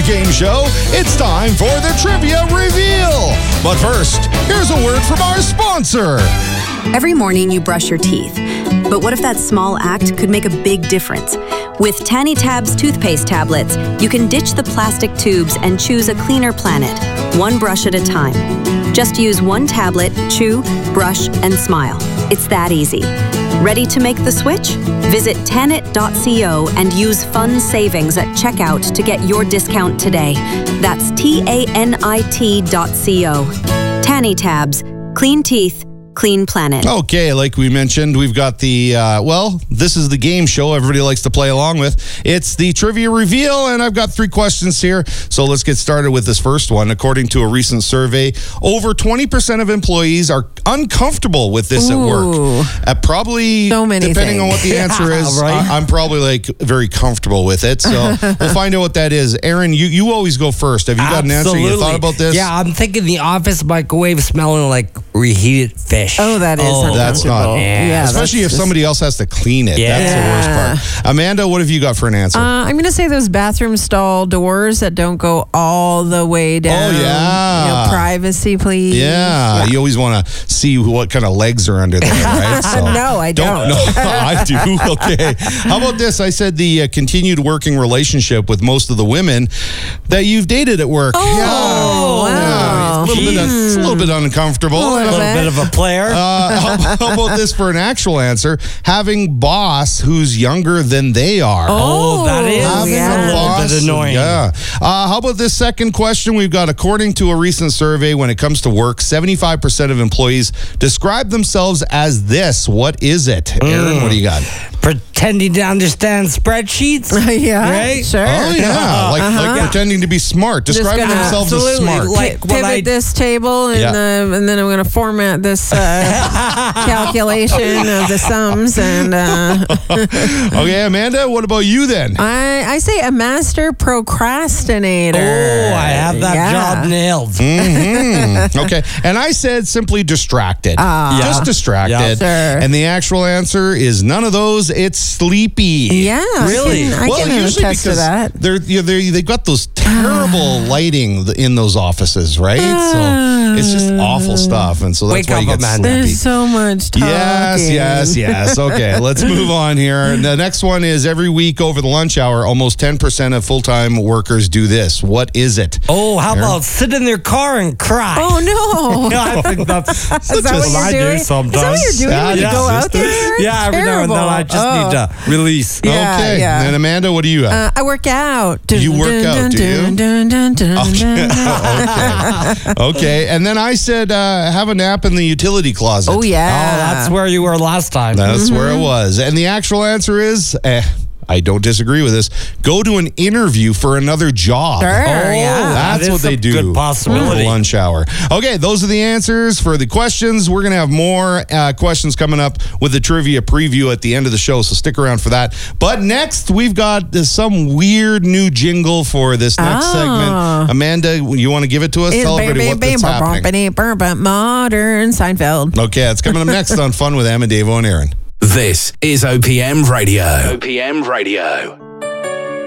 game show, it's time for the Trivia Reveal. But first, here's a word from our sponsor. Every morning you brush your teeth. But what if that small act could make a big difference? With Tanny Tabs toothpaste tablets, you can ditch the plastic tubes and choose a cleaner planet, one brush at a time. Just use one tablet, chew, brush, and smile. It's that easy. Ready to make the switch? Visit Tanit.co and use fund savings at checkout to get your discount today. That's TANIT.co. Tanny Tabs. Clean teeth. Clean planet. Okay, like we mentioned, we've got the, this is the game show everybody likes to play along with. It's the Trivia Reveal, and I've got 3 questions here. So let's get started with this first one. According to a recent survey, over 20% of employees are uncomfortable with this at work. Probably, so many depending things. on what the answer is, right? I'm probably very comfortable with it. So we'll find out what that is. Aaron, you always go first. Have you got an answer? You thought about this? Yeah, I'm thinking the office microwave smelling like reheated fish. Oh, that is that's not. Yeah, especially if somebody else has to clean it. Yeah. That's the worst part. Amanda, what have you got for an answer? I'm going to say those bathroom stall doors that don't go all the way down. Oh, yeah. Privacy, please. Yeah. You always want to see what kind of legs are under there, right? So No, I don't. No, I do. Okay. How about this? I said the continued working relationship with most of the women that you've dated at work. Oh, wow. It's a little bit uncomfortable. A little bit of a player. How about this for an actual answer? Having boss who's younger than they are. Oh, that is a little bit annoying. Yeah. How about this second question? We've got, according to a recent survey, when it comes to work, 75% of employees describe themselves as this. What is it? Aaron, what do you got? Pretending to understand spreadsheets. Yeah, right? Sure. Oh, yeah. Like pretending to be smart. Describing themselves as smart. Pivot this table and then I'm going to format this calculation of the sums. And Okay, Amanda, what about you then? I say a master procrastinator. Oh, I have that job nailed. Okay, and I said simply distracted. Just distracted. Yeah. Sure. And the actual answer is none of those. It's sleepy. Yeah. Really? I can usually attest to because that. they've got those terrible lighting in those offices, right? So it's just awful stuff, and so that's Wake why you up, get Amanda. sleepy. There's so much talking. Yes. Okay, let's move on here. The next one is every week over the lunch hour, almost 10% of full-time workers do this. What is it? Oh, how about sit in their car and cry? Oh, no. I think that's Is that what I you're doing? do sometimes. Is that what you're doing when you go out there? Yeah, every now and then I just need to release. Yeah, Okay, yeah. and then Amanda, what do you have? I work out. You work out, do you? Okay, and then I said have a nap in the utility closet. Oh, yeah. Oh, that's where you were last time. That's where it was. And the actual answer is, I don't disagree with this. Go to an interview for another job. Sure, That's that what is they a do. good possibility. Lunch hour. Okay, those are the answers for the questions. We're going to have more questions coming up with the trivia preview at the end of the show, so stick around for that. But next, we've got some weird new jingle for this next segment. Amanda, you want to give it to us? Tell everybody what's happening. Modern Seinfeld. Okay, it's coming up next on Fun with Em and Davo and Aaron. This is OPM Radio. OPM Radio.